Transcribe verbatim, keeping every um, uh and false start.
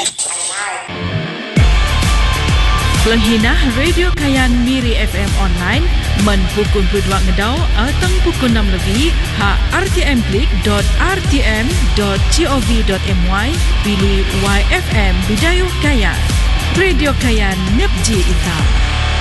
Pelenghinah Radio Kayan Miri F M online men pukul dua ngedau atau pukul enam lebih ha r t m klik dot r t m dot gov dot my pilih Y F M Bidayuh Kayan. Radio Kayan Nepji Ita.